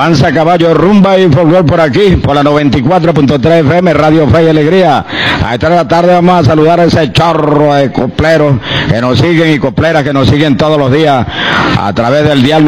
Danza, caballo, rumba y folclor por aquí, por la 94.3 FM, Radio Fe y Alegría. A esta hora de la tarde vamos a saludar a ese chorro de copleros que nos siguen y copleras que nos siguen todos los días a través del dial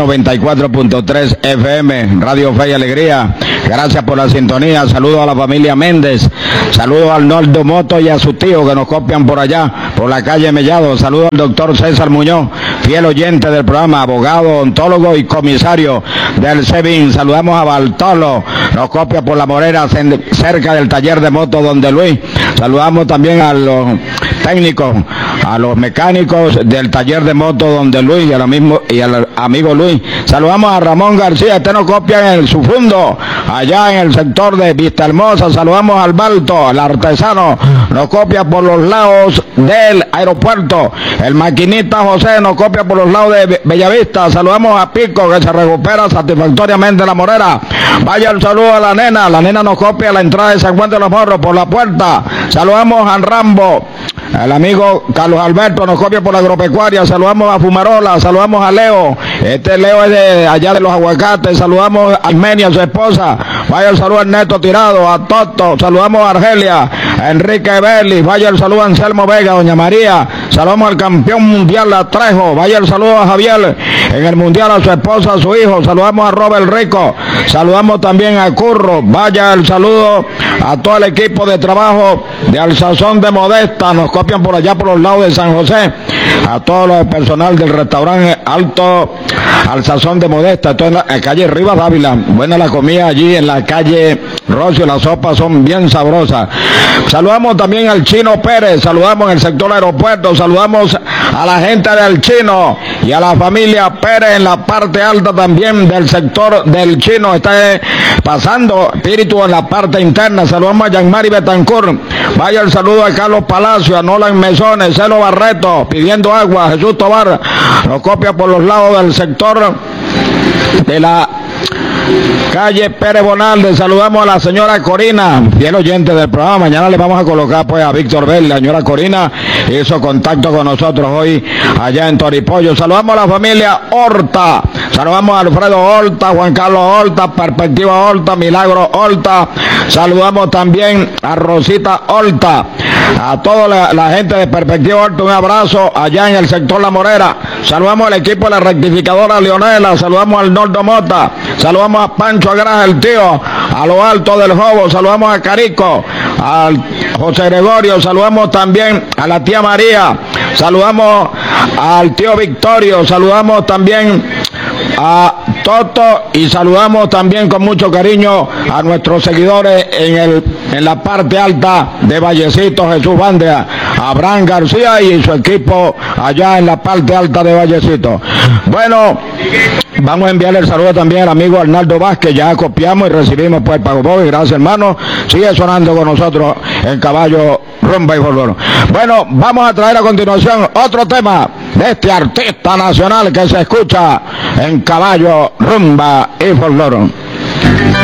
94.3 FM, Radio Fe y Alegría. Gracias por la sintonía. Saludos a la familia Méndez. Saludos al Arnoldo Moto y a su tío que nos copian por allá, por la calle Mellado. Saludos al doctor César Muñoz, fiel oyente del programa, abogado, ontólogo y comisario del SEBIN. Saludamos a Bartolo, nos copia por La Morera, cerca del taller de moto Donde Luis. Saludamos también a los técnicos, a los mecánicos del taller de moto Donde Luis y al amigo Luis. Saludamos a Ramón García, este nos copia en su fundo, allá en el sector de Vista Hermosa. Saludamos al Balto, el artesano, nos copia por los lados del aeropuerto. El maquinista José nos copia por los lados de Bellavista. Saludamos a Pico, que se recupera satisfactoriamente en La Morera. Vaya el saludo a la nena nos copia la entrada de San Juan de los Morros por la puerta. Saludamos a Rambo. El amigo Carlos Alberto nos copia por la agropecuaria. Saludamos a Fumarola, saludamos a Leo. Este Leo es de allá de los aguacates. Saludamos a Ismenia, su esposa. Vaya el saludo a Ernesto Tirado, a Toto. Saludamos a Argelia, a Enrique Berli. Vaya el saludo a Anselmo Vega, doña María. Saludamos al campeón mundial La Trejo. Vaya el saludo a Javier en el mundial, a su esposa, a su hijo. Saludamos a Robert Rico. Saludamos también a Curro. Vaya el saludo a todo el equipo de trabajo de Al Sazón de Modesta. Nos copian por allá por los lados de San José. A todo el personal del restaurante Alto Al Sazón de Modesta. Esto en la calle Rivas Dávila. Buena la comida allí en la calle Rocio. Las sopas son bien sabrosas. Saludamos también al Chino Pérez. Saludamos en el sector aeropuerto. Saludamos a la gente del Chino y a la familia Pérez en la parte alta también del sector del Chino. Está pasando espíritu en la parte interna. Saludamos a Yanmari Betancourt. Vaya el saludo a Carlos Palacio, a Nolan Mesones, Celo Barreto, pidiendo agua. Jesús Tobar nos copia por los lados del sector de la calle Pérez Bonalde. Saludamos a la señora Corina, fiel oyente del programa. Mañana le vamos a colocar pues a Víctor Bell. La señora Corina hizo contacto con nosotros hoy allá en Toripollo. Saludamos a la familia Horta. Saludamos a Alfredo Horta, Juan Carlos Horta, Perspectiva Horta, Milagro Horta. Saludamos también a Rosita Horta. A toda la gente de Perspectiva Horta, un abrazo allá en el sector La Morera. Saludamos al equipo de la rectificadora Leonela. Saludamos al Nordo Mota. Saludamos a Pancho Agraja, el tío, a lo alto del Jobo. Saludamos a Carico, al José Gregorio. Saludamos también a la tía María. Saludamos al tío Victorio. Saludamos también a Toto y saludamos también con mucho cariño a nuestros seguidores en la parte alta de Vallecito, Jesús Bandea, Abraham García y su equipo allá en la parte alta de Vallecito. Bueno, vamos a enviarle el saludo también al amigo Arnaldo Vázquez. Ya copiamos y recibimos pues el pago móvil. Gracias, hermano. Sigue sonando con nosotros en caballo, rumba y folclor. Bueno, vamos a traer a continuación otro tema de este artista nacional que se escucha en caballo, rumba y folclor.